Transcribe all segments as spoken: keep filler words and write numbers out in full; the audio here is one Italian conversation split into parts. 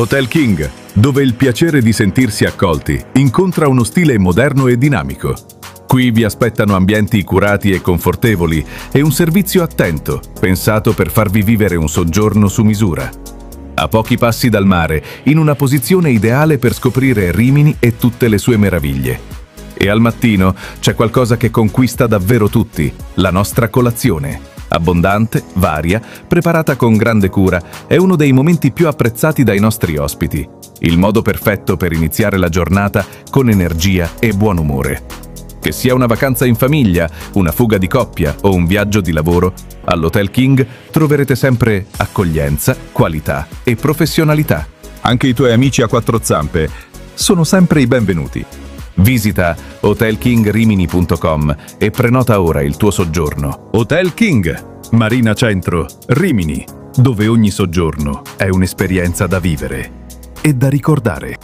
Hotel King, dove il piacere di sentirsi accolti incontra uno stile moderno e dinamico. Qui vi aspettano ambienti curati e confortevoli e un servizio attento, pensato per farvi vivere un soggiorno su misura. A pochi passi dal mare, in una posizione ideale per scoprire Rimini e tutte le sue meraviglie. E al mattino c'è qualcosa che conquista davvero tutti, la nostra colazione. Abbondante, varia, preparata con grande cura, è uno dei momenti più apprezzati dai nostri ospiti. Il modo perfetto per iniziare la giornata con energia e buon umore. Che sia una vacanza in famiglia, una fuga di coppia o un viaggio di lavoro, all'Hotel King troverete sempre accoglienza, qualità e professionalità. Anche i tuoi amici a quattro zampe sono sempre i benvenuti. Visita hotel king rimini punto com e prenota ora il tuo soggiorno. Hotel King, Marina Centro, Rimini, dove ogni soggiorno è un'esperienza da vivere e da ricordare.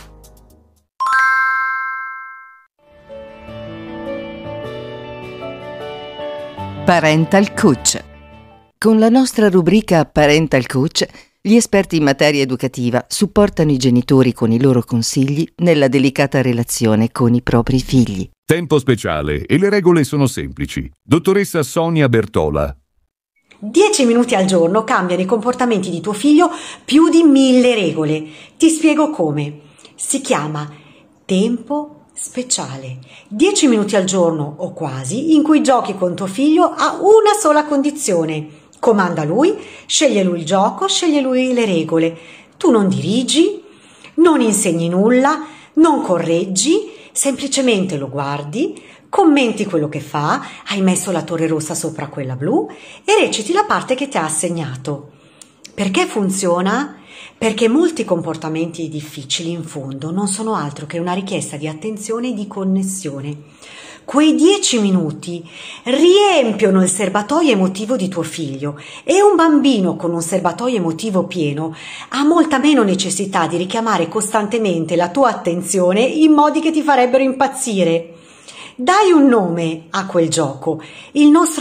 Parental Coach. Con la nostra rubrica Parental Coach, gli esperti in materia educativa supportano i genitori con i loro consigli nella delicata relazione con i propri figli. Tempo speciale e le regole sono semplici. Dottoressa Sonia Bertola. Dieci minuti al giorno cambiano i comportamenti di tuo figlio più di mille regole. Ti spiego come. Si chiama tempo speciale. Dieci minuti al giorno o quasi in cui giochi con tuo figlio a una sola condizione. Comanda lui, sceglie lui il gioco, sceglie lui le regole. Tu non dirigi, non insegni nulla, non correggi, semplicemente lo guardi, commenti quello che fa, hai messo la torre rossa sopra quella blu e reciti la parte che ti ha assegnato. Perché funziona? Perché molti comportamenti difficili in fondo non sono altro che una richiesta di attenzione e di connessione. Quei dieci minuti riempiono il serbatoio emotivo di tuo figlio e un bambino con un serbatoio emotivo pieno ha molta meno necessità di richiamare costantemente la tua attenzione in modi che ti farebbero impazzire. Dai un nome a quel gioco. Il nostro